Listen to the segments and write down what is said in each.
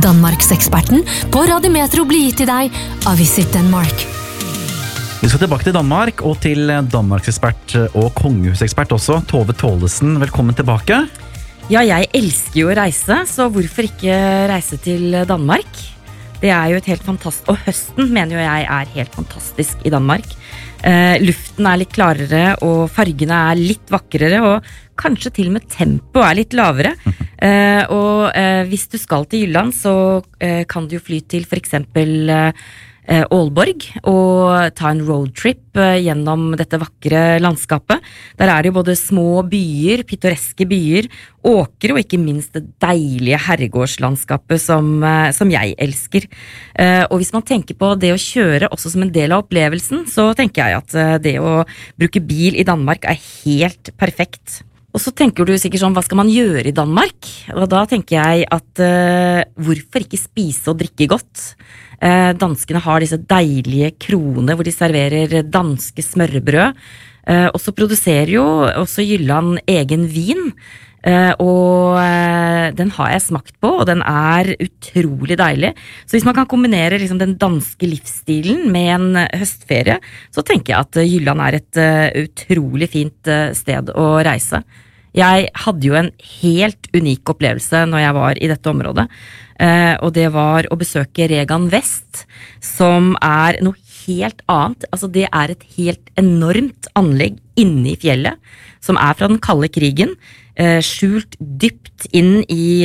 Danmarkseksperten på Radio Metro blir gitt til deg av Visit Denmark. Vi skal tilbake til Danmark og til Danmarksekspert og kongehusekspert også, Tove Tollesen. Velkommen tilbake. Ja, jeg elsker jo å reise, så hvorfor ikke reise til Danmark? Det jo et helt fantastisk, og høsten mener jo jeg helt fantastisk i Danmark. Luften litt klarere, og fargene litt vakrere, og kanskje til og med tempoet litt lavere. Hvis du skal til Jylland, så kan du jo fly til for eksempel Aalborg og ta en roadtrip gjennom dette vakre landskapet. Der det jo både små byer, pittoreske byer, åker og ikke minst det deilige herregårdslandskapet som jeg elsker. Og hvis man tenker på det å kjøre også som en del av opplevelsen, så tenker jeg at det å bruke bil i Danmark helt perfekt. Og så tenker du sikkert sånn, hva skal man gjøre i Danmark? Og da tenker jeg at hvorfor ikke spise og drikke godt? Danskene har disse deilige kroner hvor de serverer danske smørbrød. Og så produserer jo også Jylland egen vin. Og den har jeg smakt på, og den utrolig deilig. Så hvis man kan kombinere liksom den danske livsstilen med en høstferie, så tenker jeg at Jylland et utrolig fint sted å reise. Jeg hadde jo en helt unik opplevelse når jeg var i dette området, og det var å besøke Regan Vest, som noe helt annet. Altså det et helt enormt anlegg inne i fjellet, som fra den kalde krigen, skjult dypt inn i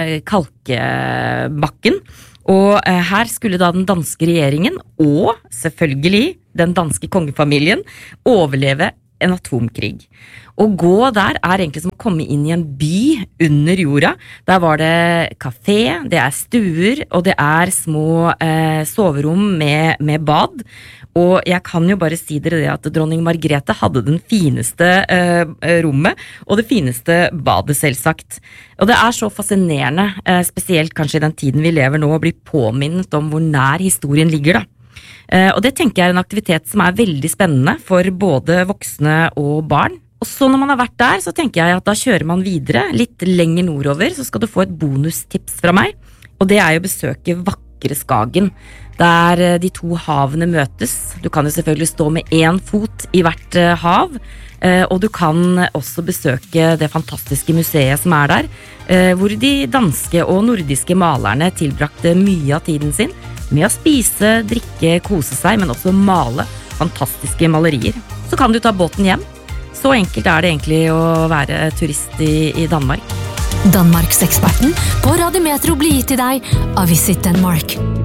kalkebakken. Og her skulle da den danske regjeringen, og selvfølgelig den danske kongefamilien, overleve en atomkrig. Å gå der egentlig som å komme inn i en by under jorda. Der var det kafé, det stuer, og det små soverom med bad. Og jeg kan jo bare si dere det at dronning Margrethe hadde den fineste rommet, og det fineste badet selvsagt. Og det så fascinerende, spesielt kanskje i den tiden vi lever nå, å bli påminnet om hvor nær historien ligger da. Og det tenker jeg en aktivitet som veldig spennende for både voksne og barn. Og så når man har vært der, så tenker jeg at da kjører man videre, litt lenger nordover, så skal du få et bonustips fra meg. Og det jo å besøke vakre Skagen, der de to havene møtes. Du kan jo selvfølgelig stå med en fot i hvert hav, og du kan også besøke det fantastiske museet som der, hvor de danske og nordiske malerne tilbrakte mye av tiden sin med å spise, drikke, kose seg, men også male fantastiske malerier. Så kan du ta båten hjem. Så enkelt det egentlig å være turist i Danmark. Danmarkseksperten på Radio Metro blir gitt til deg av Visit Denmark.